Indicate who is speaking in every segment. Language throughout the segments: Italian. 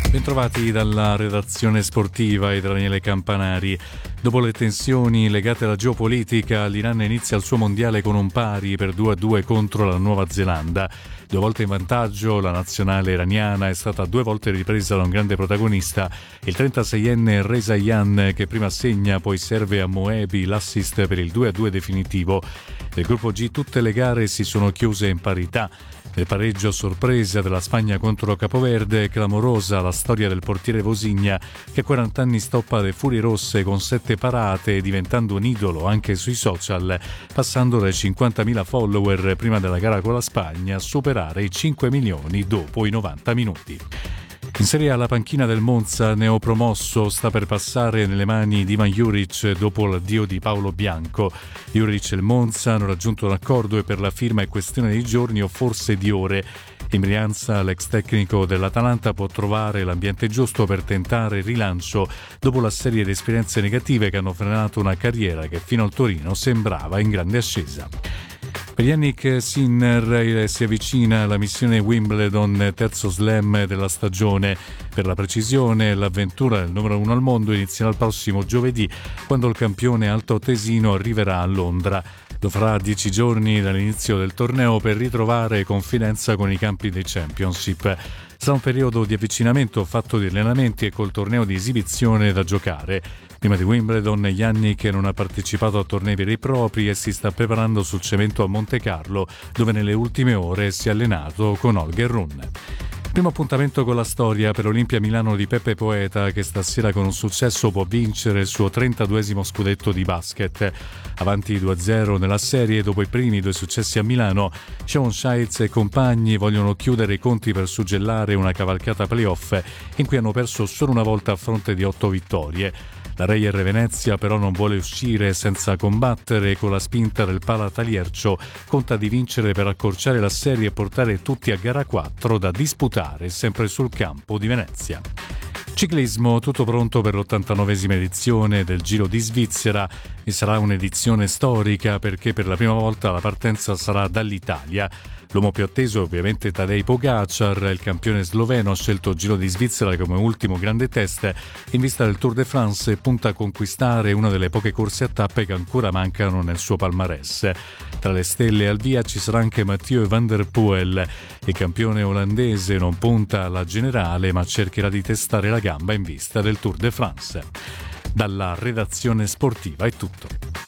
Speaker 1: Bentrovati dalla redazione sportiva e da Daniele Campanari. Dopo le tensioni legate alla geopolitica, l'Iran inizia il suo mondiale con un pari per 2-2 contro la Nuova Zelanda. 2 volte in vantaggio, la nazionale iraniana è stata 2 volte ripresa da un grande protagonista, il 36enne Reza Jan, che prima segna, poi serve a Moebi l'assist per il 2-2 definitivo. Nel gruppo G tutte le gare si sono chiuse in parità. Nel pareggio a sorpresa della Spagna contro Capoverde è clamorosa la storia del portiere Vosigna, che a 40 anni stoppa le furie rosse con 7 parate, diventando un idolo anche sui social, passando dai 50.000 follower prima della gara con la Spagna a superare i 5 milioni dopo i 90 minuti. In Serie A la panchina del Monza, neopromosso, sta per passare nelle mani di Ivan Juric dopo l'addio di Paolo Bianco. Juric e il Monza hanno raggiunto un accordo e per la firma è questione di giorni o forse di ore. In Brianza l'ex tecnico dell'Atalanta può trovare l'ambiente giusto per tentare il rilancio dopo la serie di esperienze negative che hanno frenato una carriera che fino al Torino sembrava in grande ascesa. Per Yannick Sinner si avvicina la missione Wimbledon, terzo slam della stagione. Per la precisione, l'avventura del numero 1 al mondo inizierà il prossimo giovedì, quando il campione altoatesino arriverà a Londra. Lo farà a 10 giorni dall'inizio del torneo per ritrovare confidenza con i campi dei Championship. Sarà un periodo di avvicinamento fatto di allenamenti e col torneo di esibizione da giocare. Prima di Wimbledon, Yannick non ha partecipato a tornei veri e propri e si sta preparando sul cemento a Monte Carlo, dove nelle ultime ore si è allenato con Holger Rune. Primo appuntamento con la storia per Olimpia Milano di Peppe Poeta, che stasera con un successo può vincere il suo 32esimo scudetto di basket. Avanti 2-0 nella serie dopo i primi 2 successi a Milano, Sean Shields e compagni vogliono chiudere i conti per suggellare una cavalcata playoff in cui hanno perso solo una volta a fronte di 8 vittorie. La Reyer Venezia però non vuole uscire senza combattere e con la spinta del Palataliercio conta di vincere per accorciare la serie e portare tutti a gara 4 da disputare sempre sul campo di Venezia. Ciclismo, tutto pronto per l'89esima edizione del Giro di Svizzera e sarà un'edizione storica perché per la prima volta la partenza sarà dall'Italia. L'uomo più atteso è ovviamente Tadej Pogacar, il campione sloveno ha scelto il Giro di Svizzera come ultimo grande test in vista del Tour de France e punta a conquistare una delle poche corse a tappe che ancora mancano nel suo palmarès. Tra le stelle al via ci sarà anche Mathieu van der Poel. Il campione olandese non punta alla generale ma cercherà di testare la gamba in vista del Tour de France. Dalla redazione sportiva è tutto.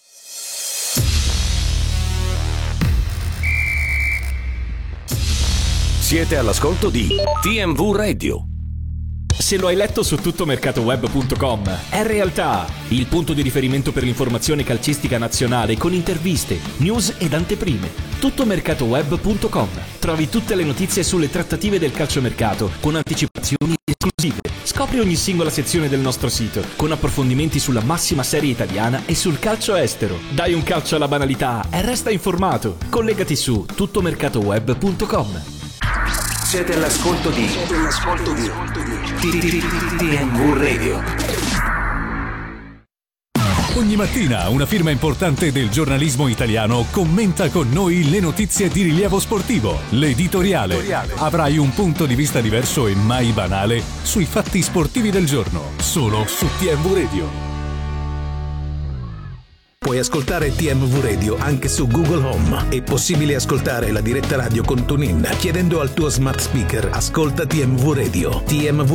Speaker 2: Siete all'ascolto di TMV Radio.
Speaker 3: Se lo hai letto su tuttomercatoweb.com, è realtà, il punto di riferimento per l'informazione calcistica nazionale con interviste, news ed anteprime. Tuttomercatoweb.com. Trovi tutte le notizie sulle trattative del calciomercato con anticipazioni esclusive. Scopri ogni singola sezione del nostro sito con approfondimenti sulla massima serie italiana e sul calcio estero. Dai un calcio alla banalità e resta informato. Collegati su tuttomercatoweb.com.
Speaker 2: Siete all'ascolto di TMV Radio.
Speaker 4: Ogni mattina una firma importante del giornalismo italiano commenta con noi le notizie di rilievo sportivo. L'editoriale. Avrai un punto di vista diverso e mai banale sui fatti sportivi del giorno. Solo su TMV Radio.
Speaker 5: Puoi ascoltare TMV Radio anche su Google Home. È possibile ascoltare la diretta radio con TuneIn chiedendo al tuo smart speaker "Ascolta TMV Radio". TMV